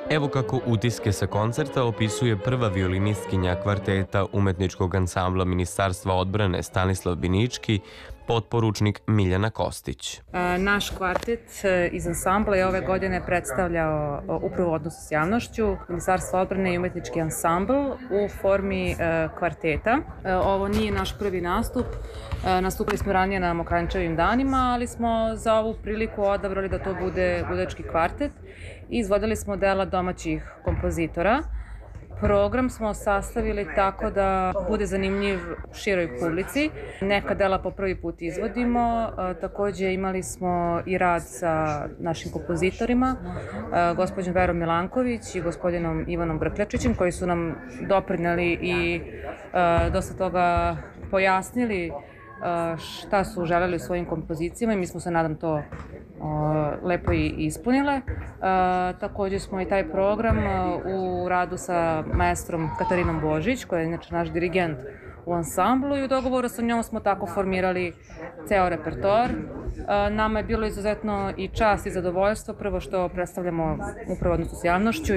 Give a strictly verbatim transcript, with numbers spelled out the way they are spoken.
Evo kako utiske sa koncerta opisuje prva violinistkinja kvarteta umetničkog ansambla Ministarstva odbrane Stanislav Binički, potporučnik Miljana Kostić. Naš kvartet iz ansambla je ove godine predstavljao upravo odnos s javnošću, Ministarstvo odbrane i umetnički ansambl u formi kvarteta. Ovo nije naš prvi nastup, nastupili smo ranije na Mokranjčevim danima, ali smo za ovu priliku odabrali da to bude budućki kvartet i izvodili smo dela domaćih kompozitora. Program smo sastavili tako da bude zanimljiv široj publici. Neka dela po prvi put izvodimo. Takođe imali smo i rad sa našim kompozitorima, gospođom Verom Milanković i gospodinom Ivanom Brkljačićem, koji su nam doprineli i dosta toga pojasnili šta su želeli u svojim kompozicijama i mi smo se, nadam, to lepo i ispunile. Takođe smo i taj program u radu sa maestrom Katarinom Božić, koja je inače naš dirigent u ansamblu, i u dogovoru sa njom smo tako formirali ceo repertoar. Nama je bilo izuzetno i čast i zadovoljstvo, prvo što predstavljamo upravo odnos s javnošću